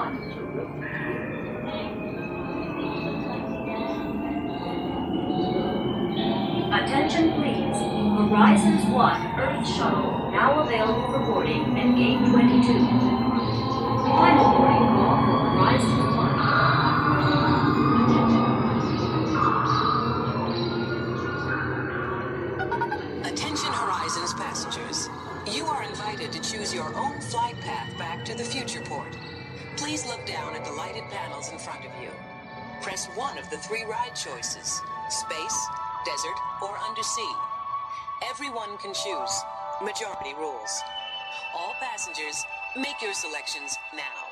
1. Attention please. Horizons 1 Earth Shuttle now available for boarding at Gate 22. Final boarding call for Horizons 1. Attention Horizons passengers. You are invited to choose your own flight path back to the future port. Please look down at the lighted panels in front of you. Press one of the 3 ride choices: space, desert, or undersea. Everyone can choose. Majority rules. All passengers, make your selections now.